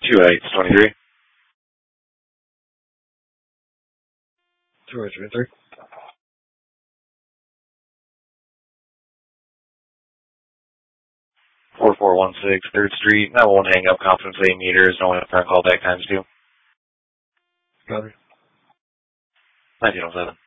2-8-23. 2-8-23. 4416 3rd Street. That won't hang up. Confidence 8 meters. No one call back times 2. Copy. 1907.